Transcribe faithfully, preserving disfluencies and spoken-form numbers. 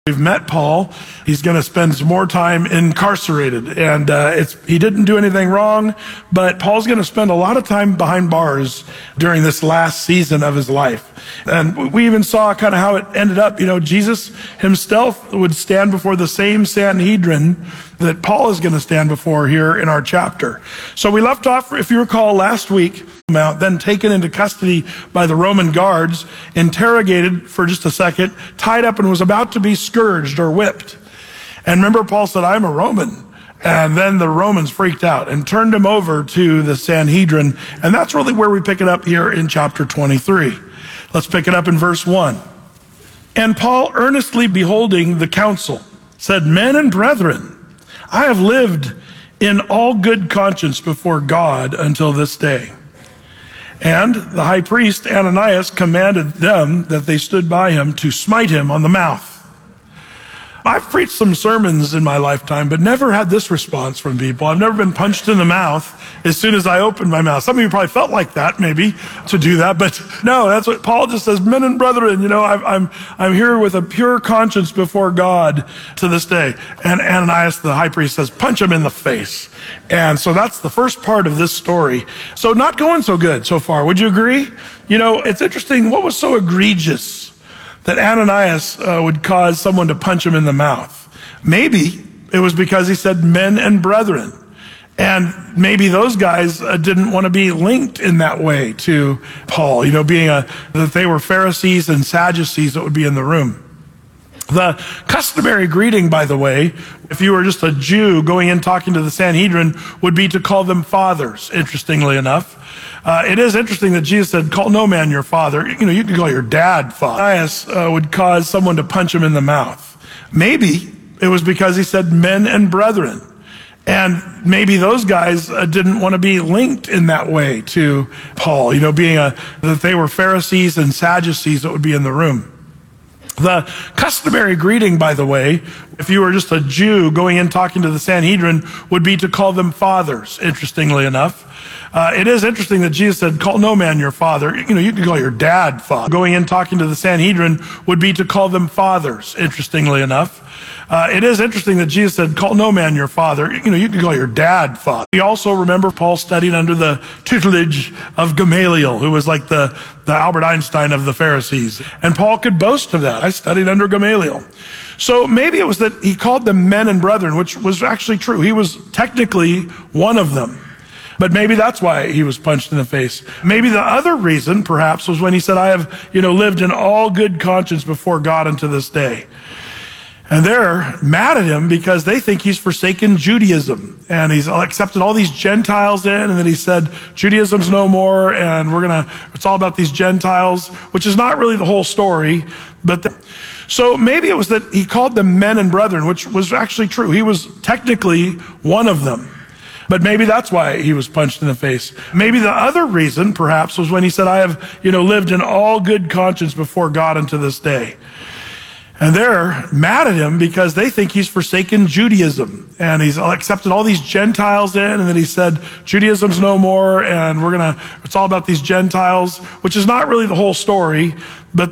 We've met Paul. He's going to spend some more time incarcerated, and uh, it's he didn't do anything wrong, but Paul's going to spend a lot of time behind bars during this last season of his life. And we even saw kind of how it ended up. You know, Jesus himself would stand before the same Sanhedrin that Paul is going to stand before here in our chapter. So we left off, if you recall, last week, then taken into custody by the Roman guards, interrogated for just a second, tied up, and was about to be scourged or whipped. And remember, Paul said, "I'm a Roman." And then the Romans freaked out and turned him over to the Sanhedrin. And that's really where we pick it up here in chapter twenty-three. Let's pick it up in verse one. "And Paul, earnestly beholding the council, said, 'Men and brethren, I have lived in all good conscience before God until this day.' And the high priest Ananias commanded them that they stood by him to smite him on the mouth." I've preached some sermons in my lifetime, but never had this response from people. I've never been punched in the mouth as soon as I opened my mouth. Some of you probably felt like that, maybe, to do that, but no, that's what Paul just says. "Men and brethren, you know, I'm, I'm, I'm here with a pure conscience before God to this day." And Ananias, the high priest, says, "Punch him in the face." And so that's the first part of this story. So not going so good so far. Would you agree? You know, it's interesting. What was so egregious that Ananias uh, would cause someone to punch him in the mouth? Maybe it was because he said "men and brethren." And maybe those guys uh, didn't want to be linked in that way to Paul, you know, being a, that they were Pharisees and Sadducees that would be in the room. The customary greeting, by the way, if you were just a Jew going in talking to the Sanhedrin, would be to call them fathers, interestingly enough. Uh, it is interesting that Jesus said, "Call no man your father." You know, you can call your dad father. Ananias uh, would cause someone to punch him in the mouth. Maybe it was because he said "men and brethren." And maybe those guys uh, didn't want to be linked in that way to Paul, you know, being a, that they were Pharisees and Sadducees that would be in the room. The customary greeting, by the way, if you were just a Jew going in talking to the Sanhedrin, would be to call them fathers, interestingly enough. Uh, it is interesting that Jesus said, "Call no man your father." You know, you can call your dad father. Going in talking to the Sanhedrin would be to call them fathers, interestingly enough. Uh, it is interesting that Jesus said, "Call no man your father." You know, you can call your dad father. We also remember Paul studied under the tutelage of Gamaliel, who was like the, the Albert Einstein of the Pharisees. And Paul could boast of that. "I studied under Gamaliel." So maybe it was that he called them men and brethren, which was actually true. He was technically one of them. But maybe that's why he was punched in the face. Maybe the other reason, perhaps, was when he said, "I have, you know, lived in all good conscience before God unto this day." And they're mad at him because they think he's forsaken Judaism. And he's accepted all these Gentiles in, and then he said, "Judaism's no more, and we're going to, it's all about these Gentiles," which is not really the whole story. But the, so maybe it was that he called them men and brethren, which was actually true. He was technically one of them. But maybe that's why he was punched in the face. Maybe the other reason, perhaps, was when he said, "I have, you know, lived in all good conscience before God unto this day." And they're mad at him because they think he's forsaken Judaism. And he's accepted all these Gentiles in, and then he said, "Judaism's no more, and we're going to, it's all about these Gentiles," which is not really the whole story. But